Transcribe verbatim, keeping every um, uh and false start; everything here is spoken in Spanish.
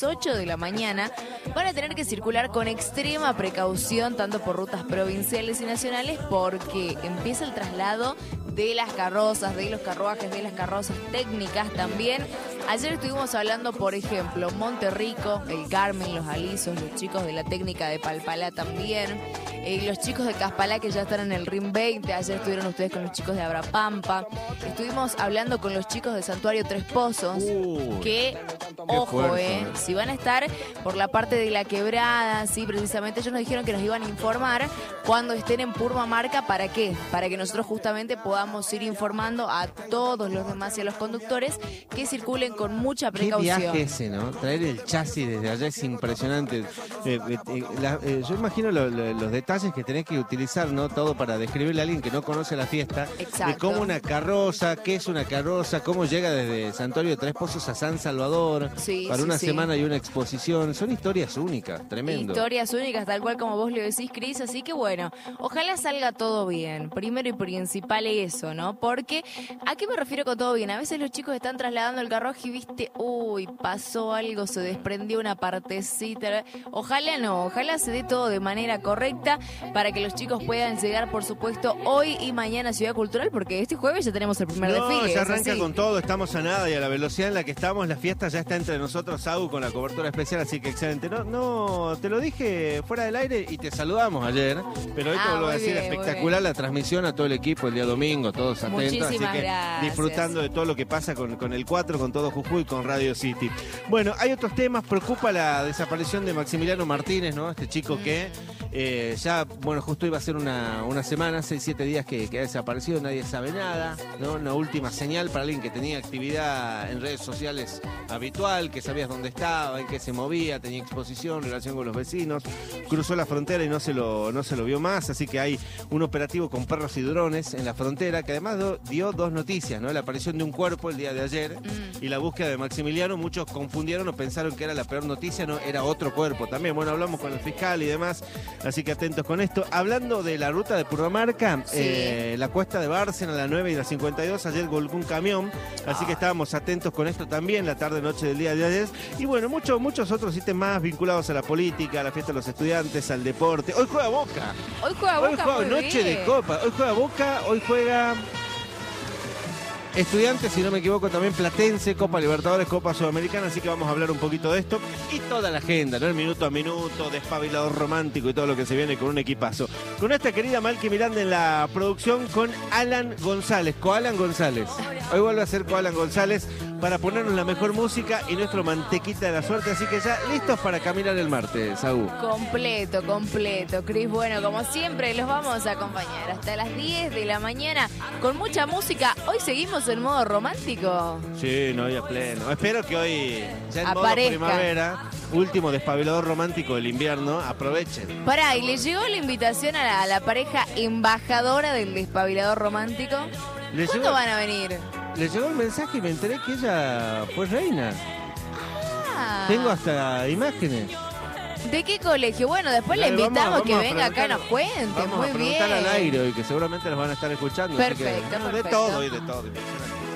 las ocho de la mañana van a tener que circular con extrema precaución, tanto por rutas provinciales y nacionales, porque empieza el traslado de las carrozas, de los carruajes, de las carrozas técnicas también. Ayer estuvimos hablando, por ejemplo, Monterrico, el Carmen, los Alisos, los chicos de la técnica de Palpalá también, eh, los chicos de Caspalá que ya están en el R I M veinte, ayer estuvieron ustedes con los chicos de Abrapampa, estuvimos hablando con los chicos de Santuario Tres Pozos, uh, que, ojo, fuerte, eh, si van a estar por la parte de la quebrada, sí, precisamente ellos nos dijeron que nos iban a informar cuando estén en Purmamarca. ¿Para qué? Para que nosotros justamente podamos ir informando a todos los demás y a los conductores que circulen con mucha precaución. Qué viaje ese, ¿no? Traer el chasis desde allá es impresionante. Eh, eh, la, eh, yo imagino lo, lo, los detalles que tenés que utilizar, ¿no? Todo para describirle a alguien que no conoce la fiesta. Exacto. De cómo una carroza, qué es una carroza, cómo llega desde Santuario de Tres Pozos a San Salvador, sí, para sí, una sí. semana y una exposición. Son historias únicas, tremendo. Historias únicas, tal cual como vos lo decís, Cris. Así que bueno, ojalá salga todo bien. Primero y principal eso, ¿no? Porque, ¿a qué me refiero con todo bien? A veces los chicos están trasladando el carruaje y viste, uy, pasó algo, se desprendió una partecita. Ojalá no, ojalá se dé todo de manera correcta para que los chicos puedan llegar, por supuesto, hoy y mañana a Ciudad Cultural, porque este jueves ya tenemos el primer no, desfile. Ya arranca así. con todo, estamos a nada y a la velocidad en la que estamos, la fiesta ya está entre nosotros, Sau, con la cobertura especial, así que excelente. No, no, te lo dije fuera del aire y te saludamos ayer, pero hoy te ah, vuelvo a decir, bien, espectacular la transmisión a todo el equipo el día domingo, todos atentos, Muchísimas así que gracias. disfrutando de todo lo que pasa con, con el cuatro, con todo Jujuy, con Radio City. Bueno, hay otros temas, preocupa la desaparición de Maximiliano Martínez, ¿no? Este chico mm. que eh, ya, bueno, justo iba a ser una, una semana, seis, siete días que, que ha desaparecido, nadie sabe nada, ¿no? Una última señal para alguien que tenía actividad en redes sociales habitual, que sabías dónde estaba, en qué se movía, tenía exposición, relación con los vecinos, cruzó la frontera y no se lo, no se lo vio más, así que hay un operativo con perros y drones en la frontera, que además do, dio dos noticias, ¿no? La aparición de un cuerpo el día de ayer mm. y la búsqueda de Maximiliano. Muchos confundieron o pensaron que era la peor noticia, no, era otro cuerpo también. Bueno, hablamos con el fiscal y demás, así que atentos con esto. Hablando de la ruta de Purmamarca, sí. eh, la cuesta de Bárcena, la nueve y la cincuenta y dos, ayer volcó un camión, así que estábamos atentos con esto también, la tarde-noche del día de ayer. Y bueno, muchos, muchos otros ítems más vinculados a la política, a la fiesta de los estudiantes, al deporte. Hoy juega Boca. Hoy juega Boca, hoy juega muy noche bien. de Copa. Hoy juega Boca, hoy juega Estudiantes, si no me equivoco, también Platense, Copa Libertadores, Copa Sudamericana, así que vamos a hablar un poquito de esto y toda la agenda, ¿no? El minuto a minuto, despabilador romántico y todo lo que se viene con un equipazo. Con esta querida Malqui Miranda en la producción, con Alan González, Coalan González. Hoy vuelve a ser Coalan González para ponernos la mejor música y nuestro mantequita de la suerte, así que ya listos para caminar el martes, Saúl. Completo, completo, Cris. Bueno, como siempre, los vamos a acompañar hasta las diez de la mañana con mucha música. Hoy seguimos en modo romántico. Sí, no, ya pleno. Espero que hoy, ya en Aparezca. modo primavera, último despabilador romántico del invierno, aprovechen. Pará, ¿y le llegó la invitación a la, a la pareja embajadora del despabilador romántico? ¿Le ¿Cuándo llegó, van a venir? Le llegó el mensaje y me enteré que ella fue reina. Ah. Tengo hasta imágenes. ¿De qué colegio? Bueno, después le Vamos, invitamos vamos que a venga acá y nos cuente. Vamos muy a preguntar bien. al aire hoy, que seguramente los van a estar escuchando. Perfecto, así que, no, perfecto. de todo y de todo.